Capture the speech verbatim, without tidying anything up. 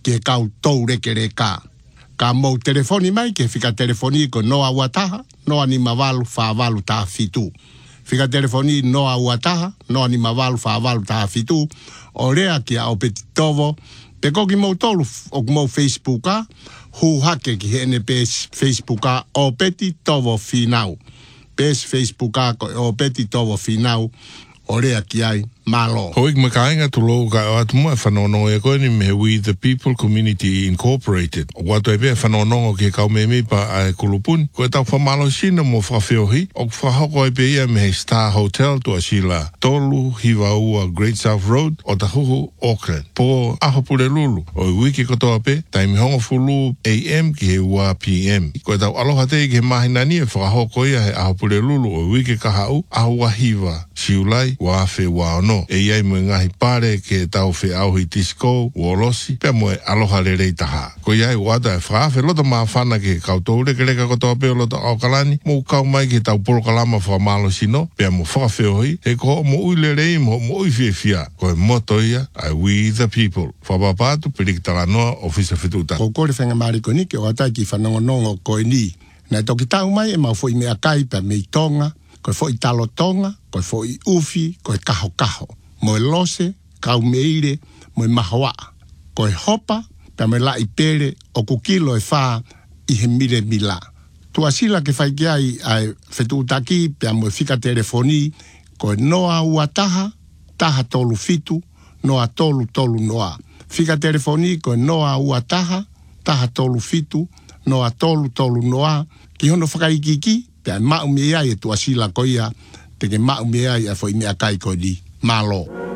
ke kau tau reke re ka. Ka mau telefoni mai ke fika telefoni ko noa wataha, noa ni mavalu fa avalu ta fitu. Fika telefoni noa wataha, noa ni mavalu fa avalu ta fitu. Orea ki a opeti tovo, pe koki mau tolu o mau Facebooka, hu hake ki hene pes Facebooka opeti tovo finau. Pes Facebooka ko opeti tovo finau, orea ki ai malo. Hoik makainga tu lo ka atu mo whanono e koe ni me We the People Community Incorporated. O watu e pia whanono ke kau me me pa a kulupun. Koe tau whamalo sina mo whawhiohi. O whahoko e pia me he Star Hotel tu a sila tolu hiwa ua Great South Road o tahuhu Auckland. Po aho pure lulu. O i wiki kotoa pe, taimi hongo fulu A M ki he ua P M. Koe tau aloha te ke mahinani e whahoko ia he aho pure lulu o i wiki kahau aho wa hiwa. Siulai wa afe wa ono. E iai mo ngahi pare ke tau whi auhi tisco, uolosi, pia mo e aloha le rei taha. Ko iai wada e whaafe lota maa whana ke kau tau reke reka kotoa peo lota au kalani, mo kau mai ke tau polo kalama wha malo sino, pia mo whakawheo hoi, he ko mo ui le rei mo mo ui fia fia, ko e moto ia, ai We the People. Whapapatu, pirikitala noa, ofisa whituta. Ko kore whenga mariko ni, ke o atai ki whanongonongo koe ni, na toki tau mai e mau fo i mea kai pa mei tonga, koe fo i talo tonga, koe fo i ufi, koe kaho kaho. Moe lose, kau meire, moe mahoa. Koe hopa, pia me la i pere, o kukilo e wha i he mire mila. Tua sila ke whai ai ai whetu utaki, pia moe fika telefoni, koe noa ua taha, taha tolu fitu, noa tolu tolu noa. Fika telefoni, koe noa ua taha, taha tolu fitu, noa tolu tolu noa. Ki hono whakaikiki, pia mau mea e tua sila koia, te ke mau mea e fo i mea kai koe di. Malo.